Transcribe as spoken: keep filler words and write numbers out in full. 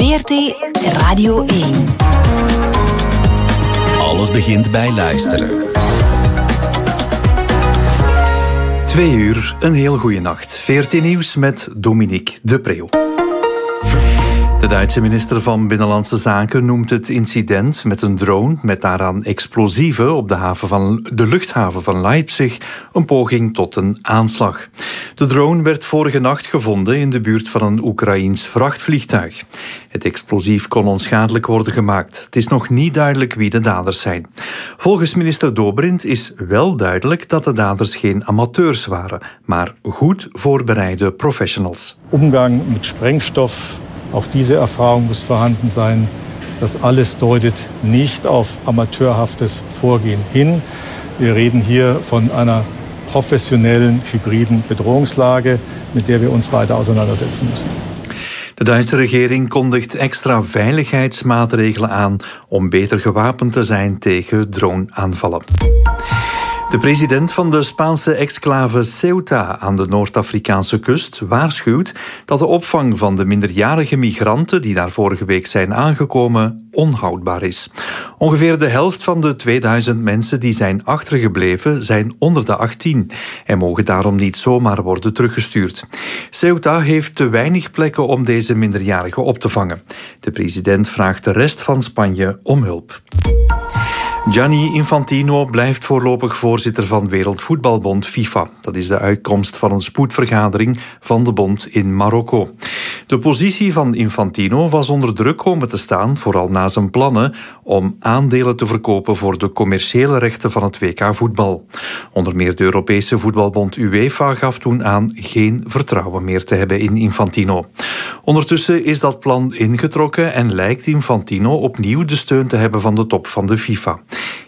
V R T Radio één. Alles begint bij luisteren. Twee uur, een heel goede nacht. V R T Nieuws met Dominique de Preeuw. De Duitse minister van Binnenlandse Zaken noemt het incident met een drone met daaraan explosieven op de, haven van, de luchthaven van Leipzig een poging tot een aanslag. De drone werd vorige nacht gevonden in de buurt van een Oekraïens vrachtvliegtuig. Het explosief kon onschadelijk worden gemaakt. Het is nog niet duidelijk wie de daders zijn. Volgens minister Dobrindt is wel duidelijk dat de daders geen amateurs waren, maar goed voorbereide professionals. Umgang met Sprengstoff. Auch diese Erfahrung muss vorhanden sein. Das alles deutet nicht auf amateurhaftes Vorgehen hin. Wir reden hier von einer professionellen, hybriden Bedrohungslage, mit der wir uns weiter auseinandersetzen müssen. De Duitse regering kondigt extra veiligheidsmaatregelen aan om beter gewapend te zijn tegen droneaanvallen. De president van de Spaanse exclave Ceuta aan de Noord-Afrikaanse kust waarschuwt dat de opvang van de minderjarige migranten die daar vorige week zijn aangekomen onhoudbaar is. Ongeveer de helft van de tweeduizend mensen die zijn achtergebleven zijn onder de achttien en mogen daarom niet zomaar worden teruggestuurd. Ceuta heeft te weinig plekken om deze minderjarigen op te vangen. De president vraagt de rest van Spanje om hulp. Gianni Infantino blijft voorlopig voorzitter van Wereldvoetbalbond FIFA. Dat is de uitkomst van een spoedvergadering van de bond in Marokko. De positie van Infantino was onder druk komen te staan, vooral na zijn plannen om aandelen te verkopen voor de commerciële rechten van het W K voetbal. Onder meer de Europese voetbalbond UEFA gaf toen aan geen vertrouwen meer te hebben in Infantino. Ondertussen is dat plan ingetrokken en lijkt Infantino opnieuw de steun te hebben van de top van de FIFA.